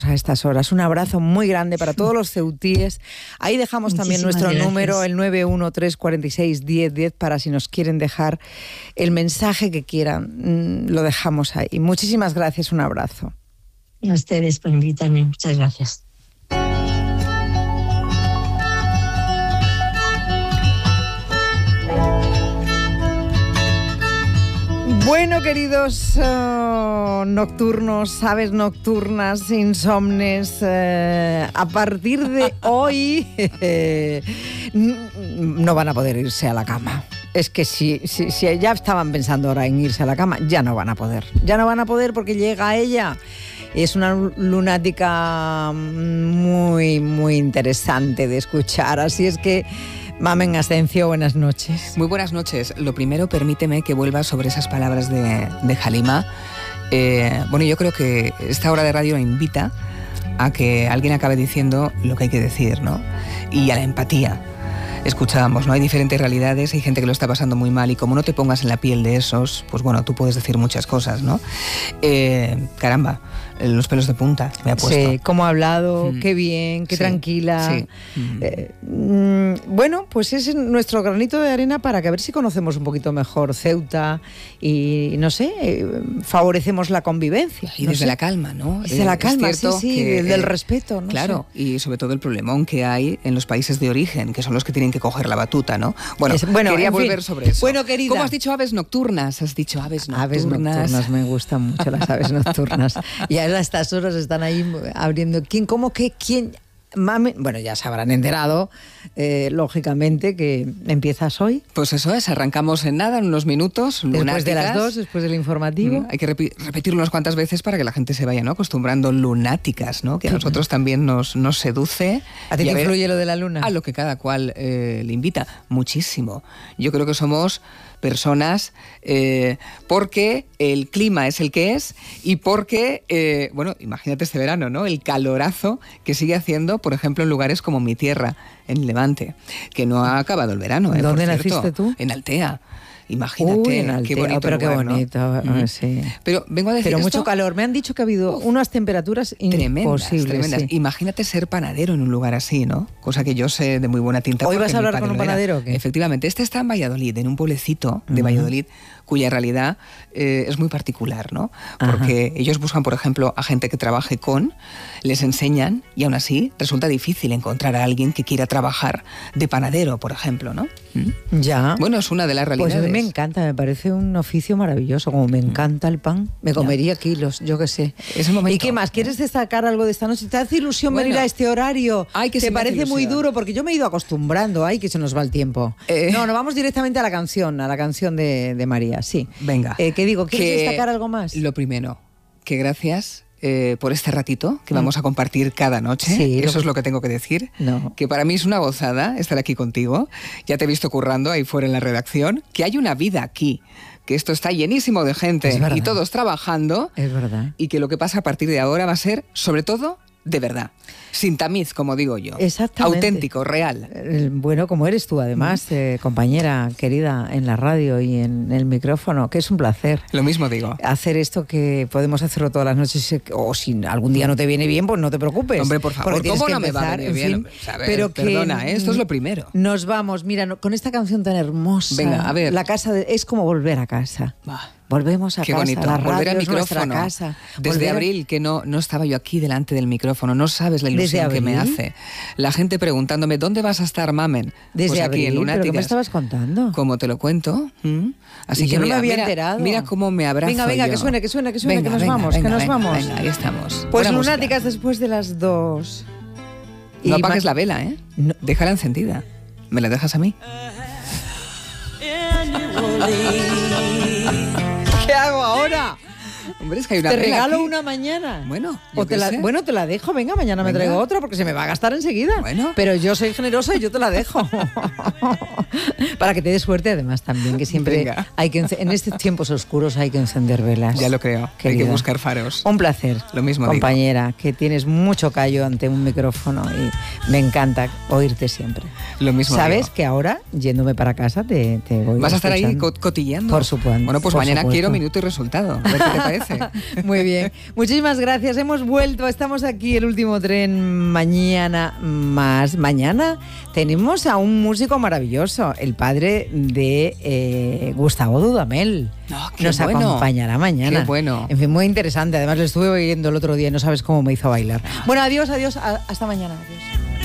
A estas horas. Un abrazo muy grande para todos los ceutíes. Ahí dejamos también nuestro número, el 913461010, para si nos quieren dejar el mensaje que quieran. Lo dejamos ahí. Muchísimas gracias, un abrazo. Y a ustedes por invitarme. Muchas gracias. Bueno, queridos nocturnos, aves nocturnas, insomnes, a partir de hoy no van a poder irse a la cama. Es que si ya estaban pensando ahora en irse a la cama, ya no van a poder. Ya no van a poder porque llega ella. Es una lunática muy, muy interesante de escuchar. Así es que, Mamen Ascencio, buenas noches. Muy buenas noches. Lo primero, permíteme que vuelva sobre esas palabras de Halima. Bueno, yo creo que esta hora de radio invita a que alguien acabe diciendo lo que hay que decir, ¿no? Y a la empatía. Escuchábamos, ¿no? Hay diferentes realidades, hay gente que lo está pasando muy mal y como no te pongas en la piel de esos, pues bueno, tú puedes decir muchas cosas, ¿no? Caramba, los pelos de punta me ha puesto. Sí, cómo ha hablado, qué bien, qué tranquila. Sí. Bueno, pues es nuestro granito de arena para que a ver si conocemos un poquito mejor Ceuta y, no sé, favorecemos la convivencia. Y desde la calma, ¿no? Desde la calma, sí, que, del respeto, ¿no? Claro, y sobre todo el problemón que hay en los países de origen, que son los que tienen que coger la batuta, ¿no? Bueno, quería volver sobre eso. Bueno, querida. ¿Cómo has dicho aves nocturnas? Has dicho aves nocturnas. Aves nocturnas, me gustan mucho las aves nocturnas. Y a estas horas están ahí abriendo. ¿Quién, cómo, qué, quién? Mami, bueno, ya se habrán enterado, lógicamente, que empiezas hoy. Pues eso es, arrancamos en nada, en unos minutos. Después de las 2, después del informativo. Hay que repetirlo unas cuantas veces para que la gente se vaya, ¿no?, acostumbrando. Lunáticas, ¿no?, que a nosotros también nos seduce. ¿A ti te influye lo de la luna? A lo que cada cual le invita. Muchísimo. Yo creo que somos personas porque el clima es el que es y porque, bueno, imagínate este verano, ¿no?, el calorazo que sigue haciendo, por ejemplo, en lugares como mi tierra, en Levante, que no ha acabado el verano. ¿Dónde naciste tú? En Altea. Imagínate. En Altea, qué bonito pero lugar, qué bonito, ¿no? Sí. Pero vengo a decir pero esto, mucho calor. Me han dicho que ha habido unas temperaturas imposibles. Tremendas. Sí. Imagínate ser panadero en un lugar así, ¿no? Cosa que yo sé de muy buena tinta. ¿Hoy vas a hablar con un panadero o qué? Efectivamente. Este está en Valladolid, en un pueblecito de Valladolid, cuya realidad es muy particular, ¿no? Porque ellos buscan, por ejemplo, a gente que trabaje les enseñan y aún así resulta difícil encontrar a alguien que quiera trabajar de panadero, por ejemplo, ¿no? Ya. Bueno, es una de las realidades. Pues a mí me encanta, me parece un oficio maravilloso. Como me encanta el pan, me comería kilos, yo qué sé. Es el momento. ¿Y qué más? ¿Quieres destacar algo de esta noche? ¿Te hace ilusión venir a este horario? ¿Te parece muy duro? Porque yo me he ido acostumbrando. Ay, que se nos va el tiempo. No, vamos directamente a la canción de María, sí. Venga. ¿Qué digo? ¿Quieres destacar algo más? Lo primero, que gracias por este ratito que vamos a compartir cada noche. Sí, eso es lo que tengo que decir. No. Que para mí es una gozada estar aquí contigo. Ya te he visto currando ahí fuera en la redacción. Que hay una vida aquí. Que esto está llenísimo de gente y todos trabajando. Es verdad. Y que lo que pasa a partir de ahora va a ser, sobre todo, de verdad. Sin tamiz, como digo yo. Exactamente. Auténtico, real. Bueno, como eres tú, además, compañera querida en la radio y en el micrófono, que es un placer. Lo mismo digo. Hacer esto que podemos hacerlo todas las noches, o si algún día no te viene bien, pues no te preocupes. Hombre, por favor, ¿cómo no me va a venir bien? Pero perdona, esto es lo primero. Nos vamos, mira, con esta canción tan hermosa. Venga, a ver. La casa es como volver a casa. Volvemos a Qué casa, bonito. la radio volver al es nuestra micrófono. Casa. Desde abril que no estaba yo aquí delante del micrófono. No sabes la ilusión que me hace. La gente preguntándome, ¿dónde vas a estar, Mamen? Desde pues aquí abril, en Lunáticas. ¿pero qué me estabas contando? Como te lo cuento. Así y que yo no mira, me había enterado. Mira cómo me abrazo. Venga, yo. que suene, venga, que nos vamos. Venga, ahí estamos. Pues buena Lunáticas música. después de las 2. No apagues la vela, ¿eh? No. Déjala encendida. ¿Me la dejas a mí? ¿Qué hago ahora? Hombre, es que hay una Te vela regalo aquí. una mañana. Bueno, o te la, bueno, te la dejo, venga, mañana me traigo otra porque se me va a gastar enseguida. Bueno. Pero yo soy generosa y yo te la dejo. Para que te dé suerte, además, también, que siempre hay que en estos tiempos oscuros hay que encender velas. Ya lo creo, querida. Hay que buscar faros. Un placer, lo mismo compañera, digo. que tienes mucho callo ante un micrófono y me encanta oírte siempre. Lo mismo ¿Sabes digo. que ahora, yéndome para casa, te voy ¿Vas a estar escuchando? ahí cotilleando? Por supuesto. Bueno, pues por mañana supuesto. quiero minuto y resultado. A ver qué te parece. Muy bien. Muchísimas gracias. Hemos vuelto. Estamos aquí, el último tren. Mañana más. Mañana tenemos a un músico maravilloso, el padre de Gustavo Dudamel. Nos acompañará mañana. Qué bueno. En fin, muy interesante. Además, lo estuve oyendo el otro día y no sabes cómo me hizo bailar. Bueno, adiós. Hasta mañana. Adiós.